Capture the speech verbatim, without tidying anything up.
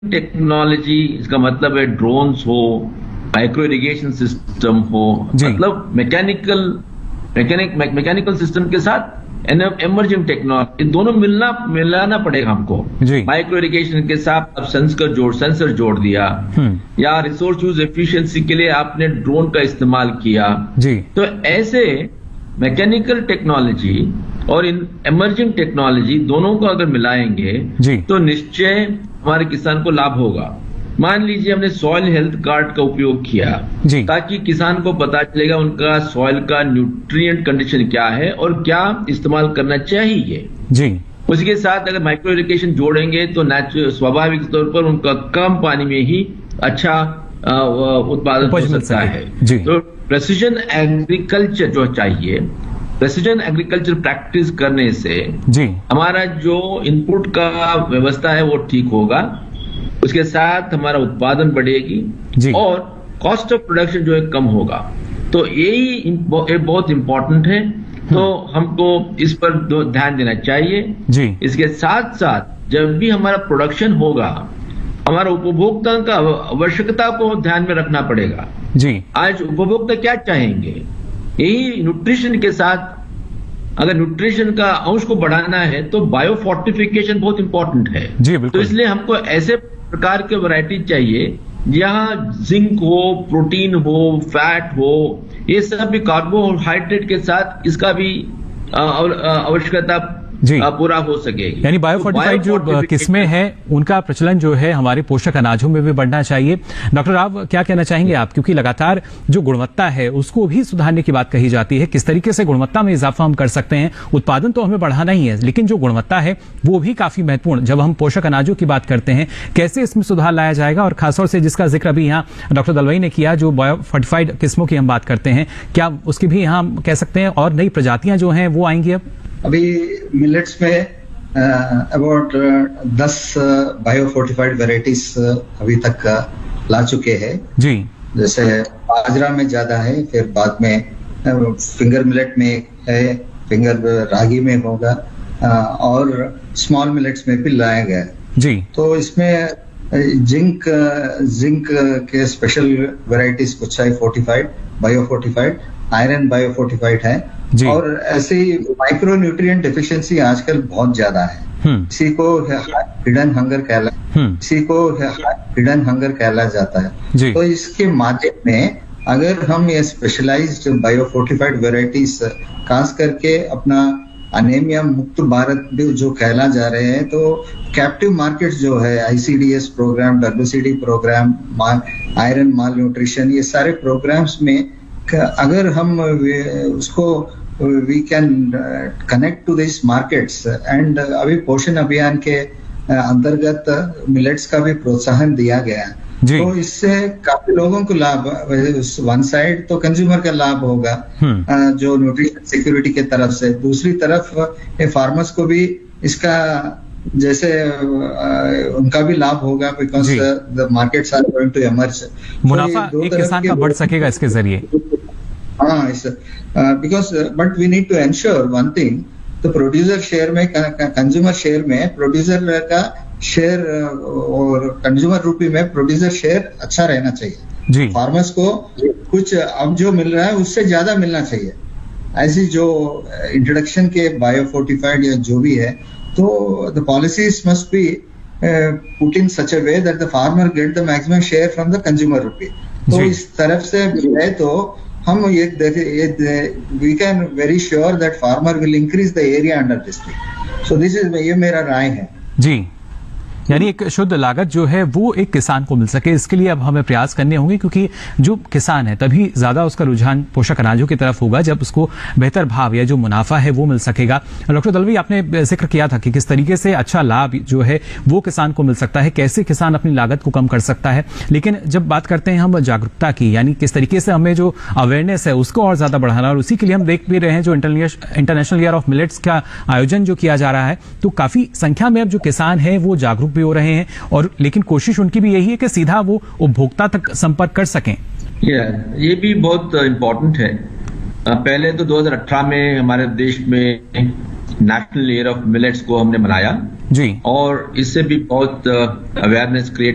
Technology, इसका मतलब है ड्रोन्स हो, माइक्रो इरिगेशन सिस्टम हो, मतलब मैकेनिकल मैकेनिक मैकेनिकल सिस्टम के साथ एमर्जिंग टेक्नोलॉजी, दोनों मिलना मिलाना पड़ेगा हमको। माइक्रो इरिगेशन के साथ अब सेंसर जोड़ सेंसर जोड़ दिया, या रिसोर्स यूज एफिशिएंसी के लिए आपने ड्रोन का इस्तेमाल किया जी। तो ऐसे मैकेनिकल टेक्नोलॉजी और इन एमर्जिंग टेक्नोलॉजी दोनों को अगर मिलाएंगे जी। तो निश्चय हमारे किसान को लाभ होगा। मान लीजिए हमने सॉइल हेल्थ कार्ड का उपयोग किया जी। ताकि किसान को पता चलेगा उनका सॉइल का न्यूट्रिएंट कंडीशन क्या है और क्या इस्तेमाल करना चाहिए जी। उसके साथ अगर माइक्रो इरिगेशन जोड़ेंगे तो नेचुरल स्वाभाविक तौर पर उनका कम पानी में ही अच्छा उत्पादन हो सकता है जी। तो प्रेसिजन एग्रीकल्चर जो चाहिए, प्रेसिजन एग्रीकल्चर प्रैक्टिस करने से जी हमारा जो इनपुट का व्यवस्था है वो ठीक होगा, उसके साथ हमारा उत्पादन बढ़ेगी जी। और कॉस्ट ऑफ प्रोडक्शन जो है कम होगा। तो यही बहुत इंपॉर्टेंट है, तो हमको इस पर ध्यान देना चाहिए जी। इसके साथ साथ जब भी हमारा प्रोडक्शन होगा, हमारा उपभोक्ता का आवश्यकता को ध्यान में रखना पड़ेगा जी। आज उपभोक्ता क्या चाहेंगे, यही न्यूट्रिशन के साथ अगर न्यूट्रिशन का अंश को बढ़ाना है तो बायो फोर्टिफिकेशन बहुत इंपॉर्टेंट है जी। तो इसलिए हमको ऐसे प्रकार के वैरायटी चाहिए जहां जिंक हो, प्रोटीन हो, फैट हो, ये सब भी कार्बोहाइड्रेट के साथ इसका भी आवश्यकता जी पूरा हो सकेगी। यानी बायोफोर्टिफाइड जो किस्में हैं उनका प्रचलन जो है हमारे पोषक अनाजों में भी बढ़ना चाहिए। डॉक्टर राव, क्या कहना चाहेंगे आप, क्योंकि लगातार जो गुणवत्ता है उसको भी सुधारने की बात कही जाती है, किस तरीके से गुणवत्ता में इजाफा हम कर सकते हैं? उत्पादन तो हमें बढ़ाना ही है, लेकिन जो गुणवत्ता है वो भी काफी महत्वपूर्ण। जब हम पोषक अनाजों की बात करते हैं, कैसे इसमें सुधार लाया जाएगा? और खासतौर से जिसका जिक्र अभी यहाँ डॉक्टर दलवाई ने किया, जो बायोफोर्टिफाइड किस्मों की हम बात करते हैं, क्या उसकी भी यहाँ हम कह सकते हैं और नई प्रजातियां जो हैं वो आएंगी? अब अभी मिलेट्स में अबाउट दस बायोफोर्टिफाइड वेराइटीज अभी तक ला चुके हैं जी। जैसे बाजरा में ज्यादा है, फिर बाद में फिंगर मिलेट में है, फिंगर रागी में होगा, और स्मॉल मिलेट्स में भी लाया गया जी। तो इसमें जिंक जिंक के स्पेशल वेराइटीज कुछ है फोर्टिफाइड, बायोफोर्टिफाइड, आयरन बायोफोर्टिफाइड है जी। और ऐसे ही माइक्रो न्यूट्रिएंट डेफिशिएंसी आजकल बहुत ज्यादा है। इसी को हिडन हंगर कहला इसी को हिडन हंगर कहला जाता है जी। तो इसके माध्यम में अगर हम ये स्पेशलाइज्ड बायोफोर्टिफाइड वेराइटीज खास करके अपना अनेमिया मुक्त भारत भी जो कहला जा रहे हैं, तो कैप्टिव मार्केट जो है ICDS programme, WCD programme, iron माल न्यूट्रिशन, ये सारे प्रोग्राम्स में अगर हम उसको we can connect to this markets and अभी पोषण अभियान के अंतर्गत मिलेट्स का भी प्रोत्साहन दिया गया जी। तो इससे काफी लोगों को लाभ, वन साइड तो कंज्यूमर का लाभ होगा जो न्यूट्रिशन सिक्योरिटी के तरफ से, दूसरी तरफ फार्मर्स को भी इसका जैसे उनका भी लाभ होगा, because the markets are going to emerge. मुनाफा एक किसान का बढ़ सकेगा इसके जरिए। हाँ, because but we need to ensure one thing, तो प्रोड्यूसर शेयर में, कंज्यूमर शेयर में प्रोड्यूसर का शेयर और कंज्यूमर रूपी में प्रोड्यूसर शेयर अच्छा रहना चाहिए जी। फार्मर्स को कुछ अब जो मिल रहा है उससे ज्यादा मिलना चाहिए। ऐसी जो इंट्रोडक्शन के बायोफोर्टिफाइड या जो भी है, तो the policies must be put in such a way that the farmer get the maximum share from the consumer रूपी। तो इस तरफ से है तो हम ये we can very sure that farmer will increase the area under district. So this is, ये मेरा राय है जी। यानी एक शुद्ध लागत जो है वो एक किसान को मिल सके, इसके लिए अब हमें प्रयास करने होंगे, क्योंकि जो किसान है तभी ज्यादा उसका रुझान पोषक अनाजों की तरफ होगा जब उसको बेहतर भाव या जो मुनाफा है वो मिल सकेगा। डॉक्टर दलवी, आपने जिक्र किया था कि किस तरीके से अच्छा लाभ जो है वो किसान को मिल सकता है, कैसे किसान अपनी लागत को कम कर सकता है। लेकिन जब बात करते हैं हम जागरूकता की, यानी किस तरीके से हमें जो अवेयरनेस है उसको और ज्यादा बढ़ाना, और उसी के लिए हम देख भी रहे हैं जो इंटरनेशनल ईयर ऑफ मिलेट्स का आयोजन जो किया जा रहा है, तो काफी संख्या में अब जो किसान है वो जागरूक भी हो रहे हैं, और लेकिन कोशिश उनकी भी यही है कि सीधा वो उपभोक्ता तक संपर्क कर सकें। yeah, ये भी बहुत इम्पोर्टेंट है। पहले तो दो हज़ार अठारह में हमारे देश में नेशनल ईयर ऑफ मिलेट्स को हमने मनाया जी, और इससे भी बहुत अवेयरनेस क्रिएट